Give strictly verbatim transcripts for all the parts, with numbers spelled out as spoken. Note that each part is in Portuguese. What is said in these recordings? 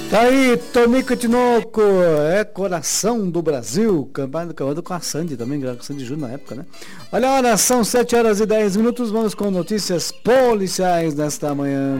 Tá aí, Tonico Tinoco, é coração do Brasil, campanha do com a Sandy também, com a Sandy Júnior na época, né? Olha a hora, são sete horas e dez minutos, vamos com notícias policiais nesta manhã.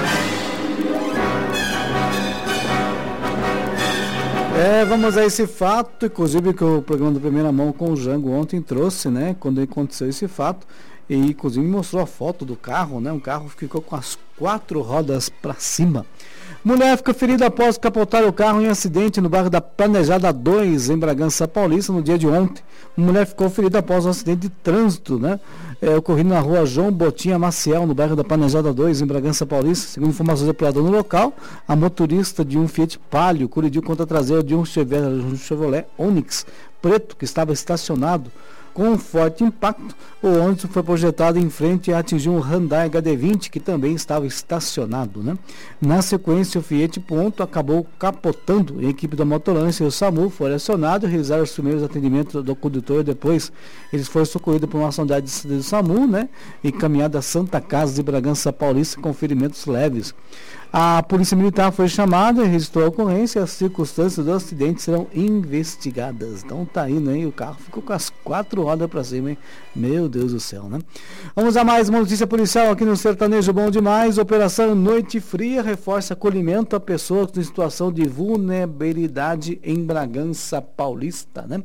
É, vamos a esse fato, inclusive que o programa do Primeira Mão com o Jango ontem trouxe, né? Quando aconteceu esse fato, e inclusive mostrou a foto do carro, né? Um carro que ficou com as quatro rodas para cima. Mulher fica ferida após capotar o carro em acidente no bairro da Planejada dois, em Bragança Paulista, no dia de ontem. Uma mulher ficou ferida após um acidente de trânsito, né? É, ocorrido na rua João Botinha Maciel, no bairro da Planejada dois, em Bragança Paulista. Segundo informações do operador no local, a motorista de um Fiat Palio colidiu contra a traseira de um Chevrolet Onix preto que estava estacionado. Com um forte impacto, o ônibus foi projetado em frente e atingiu um Hyundai H D vinte que também estava estacionado, né? Na sequência, o Fiat Punto acabou capotando. A equipe da Motolança e o SAMU foram acionados e realizaram os primeiros atendimentos do condutor. Depois, eles foram socorridos por uma unidade do SAMU, né? E encaminhados à Santa Casa de Bragança Paulista com ferimentos leves. A Polícia Militar foi chamada e registrou a ocorrência. As circunstâncias do acidente serão investigadas. Então tá indo aí, o carro ficou com as quatro rodas para cima, hein? Meu Deus do céu, né? Vamos a mais uma notícia policial aqui no Sertanejo Bom Demais. Operação Noite Fria reforça acolhimento a pessoas em situação de vulnerabilidade em Bragança Paulista, né?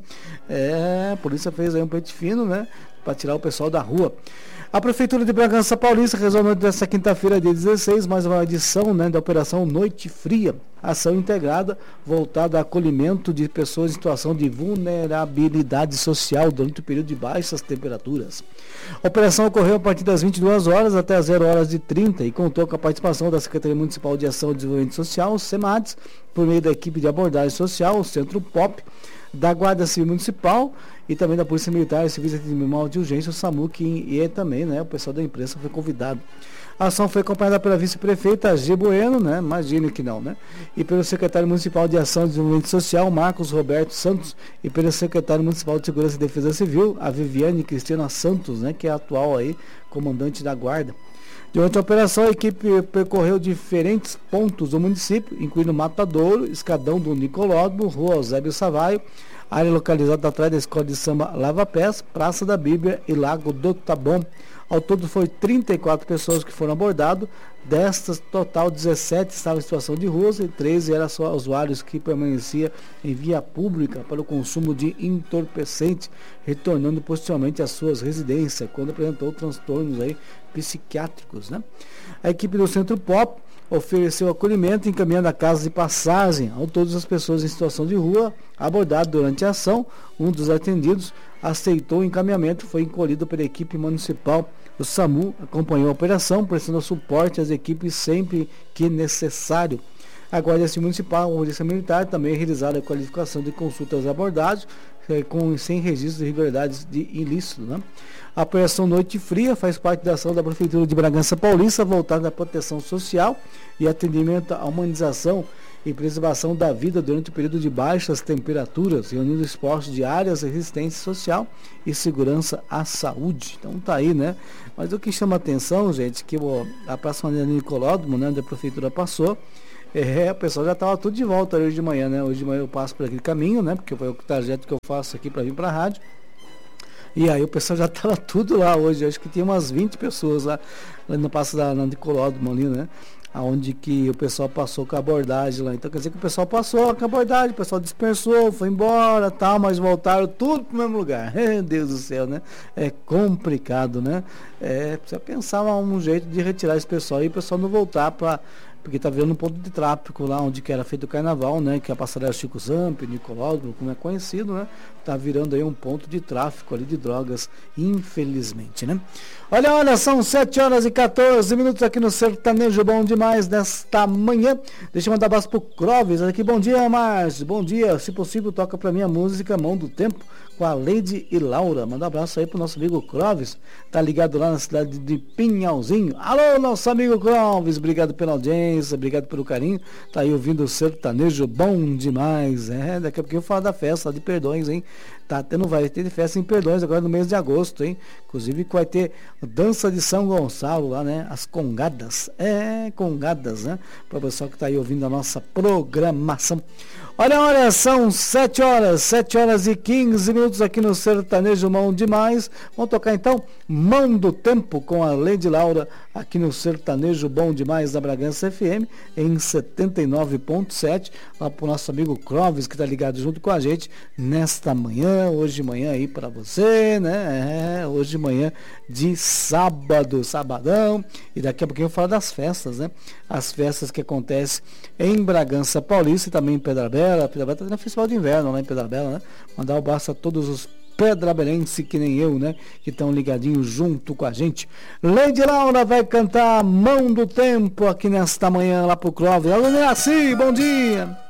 É, a polícia fez aí um pente fino, né? Para tirar o pessoal da rua. A Prefeitura de Bragança Paulista resolveu nesta quinta-feira, dia dezesseis, mais uma edição, né, da Operação Noite Fria, ação integrada voltada a acolhimento de pessoas em situação de vulnerabilidade social durante o período de baixas temperaturas. A operação ocorreu a partir das vinte e duas horas até as zero horas e trinta e contou com a participação da Secretaria Municipal de Ação e Desenvolvimento Social, SEMADES, por meio da equipe de abordagem social, o Centro P O P, da Guarda Civil Municipal e também da Polícia Militar e Serviço de Atendimento de Urgência, o SAMU, que, e também, né, o pessoal da imprensa foi convidado. A ação foi acompanhada pela vice-prefeita G. Bueno, né, imagine que não, né, e pelo secretário municipal de Ação e Desenvolvimento Social, Marcos Roberto Santos, e pelo secretário municipal de Segurança e Defesa Civil, a Viviane Cristina Santos, né, que é a atual aí comandante da Guarda. Durante a operação, a equipe percorreu diferentes pontos do município, incluindo Matadouro, Escadão do Nicolódromo, Rua Eusébio Savaio, área localizada atrás da Escola de Samba Lava Pés, Praça da Bíblia e Lago do Taboão. Ao todo, foi trinta e quatro pessoas que foram abordadas. Destas, total, dezessete estavam em situação de rua e treze eram só usuários que permaneciam em via pública para o consumo de entorpecente, retornando posteriormente às suas residências, quando apresentou transtornos aí psiquiátricos, né? A equipe do Centro P O P ofereceu acolhimento encaminhando a casa de passagem a todas as pessoas em situação de rua abordadas durante a ação. Um dos atendidos aceitou o encaminhamento, foi encolhido pela equipe municipal. O SAMU acompanhou a operação, prestando suporte às equipes sempre que necessário. A Guarda Civil Municipal, a Polícia Militar também realizaram a qualificação de consultas abordagens com, sem registro de irregularidades de ilícito, né? A Operação Noite Fria faz parte da ação da Prefeitura de Bragança Paulista voltada à proteção social e atendimento à humanização e preservação da vida durante o período de baixas temperaturas, reunindo esforços de áreas de resistência social e segurança à saúde. Então tá aí, né? Mas o que chama atenção, gente, que o, a Praça Maneira Nicolódromo, né, onde a Prefeitura passou, é, o pessoal já estava tudo de volta hoje de manhã, né? Hoje de manhã eu passo por aquele caminho, né? Porque foi o trajeto que eu faço aqui para vir para a rádio. E aí o pessoal já estava tudo lá hoje. Acho que tinha umas vinte pessoas lá, lá no passo da Nicolódromo ali, né? Aonde que o pessoal passou com a abordagem lá. Então quer dizer que o pessoal passou com a abordagem, o pessoal dispersou, foi embora, tal, mas voltaram tudo para o mesmo lugar. Meu Deus do céu, né? É complicado, né? É, precisa pensar um jeito de retirar esse pessoal e o pessoal não voltar para... Porque está virando um ponto de tráfico lá onde que era feito o carnaval, né? Que é a passarela Chico Zamp, Nicolódromo, como é conhecido, né? Está virando aí um ponto de tráfico ali de drogas, infelizmente, né? Olha, olha, são sete horas e quatorze minutos aqui no Sertanejo Bom Demais desta manhã. Deixa eu mandar um abraço pro Clóvis aqui. Bom dia, Márcio. Bom dia. Se possível, toca pra mim a música Mão do Tempo com a Leide e Laura. Manda um abraço aí pro nosso amigo Clóvis. Tá ligado lá na cidade de Pinhalzinho. Alô, nosso amigo Clóvis. Obrigado pela audiência, obrigado pelo carinho. Tá aí ouvindo o Sertanejo Bom Demais. É, daqui a pouquinho eu falo da festa de Perdões, hein? Tá tendo, vai ter festa em Perdões agora no mês de agosto, hein? Inclusive vai ter dança de São Gonçalo lá, né? As congadas. É, congadas, né? Para o pessoal que está aí ouvindo a nossa programação. Olha, olha, são sete horas, sete horas e quinze minutos aqui no Sertanejo Mão Demais. Vamos tocar então Mão do Tempo com a Lady Laura aqui no Sertanejo Bom Demais da Bragança F M em setenta e nove ponto sete. Lá pro nosso amigo Clóvis que tá ligado junto com a gente nesta manhã, hoje de manhã aí para você, né? É, hoje de manhã de sábado, sabadão. E daqui a pouquinho eu falo das festas, né? As festas que acontecem em Bragança Paulista e também em Pedra Bela. Pedra Bela tá tendo festival de inverno lá em Pedra Bela, né? Mandar o abraço a todos os pedrabelenses que nem eu, né? Que estão ligadinhos junto com a gente. Lady Laura vai cantar Mão do Tempo aqui nesta manhã lá pro Clóvis. Alô, Neaci, bom dia!